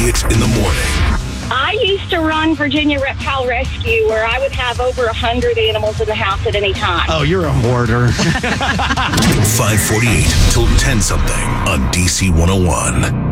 Elliott in the morning. I used to run Virginia Reptile Rescue, where I would have over 100 animals in the house at any time. Oh, you're a hoarder. 548 till 10 something on DC 101.